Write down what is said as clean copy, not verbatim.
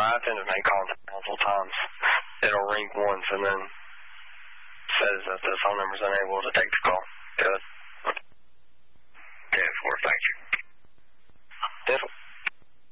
I think it made contact multiple times. It'll ring once and then says that the phone number's unable to take the call. Good.